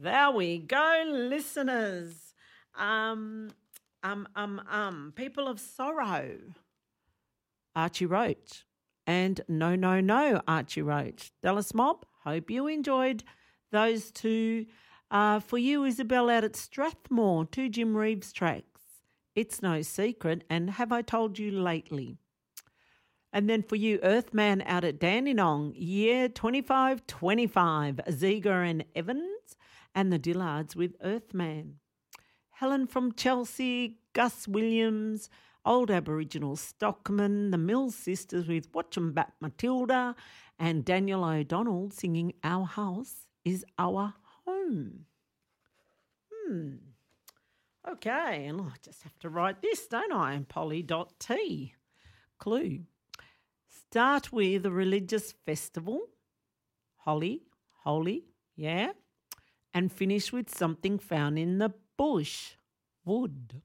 There we go, listeners. People of Sorrow, Archie Roach. And No, No, No, Archie Roach. Dallas Mob, hope you enjoyed those two. For you, Isabel, out at Strathmore, two Jim Reeves tracks. It's No Secret and Have I Told You Lately. And then for you, Earthman out at Dandenong, year 2525, Ziegler and Evans and the Dillards with Earthman. Helen from Chelsea, Gus Williams, Old Aboriginal Stockman, the Mills Sisters with Watch 'em Back Matilda, and Daniel O'Donnell singing Our House is Our Home. Okay, and I just have to write this, don't I? Polly.t. Clue. Start with a religious festival, holy, yeah, and finish with something found in the bush, wood.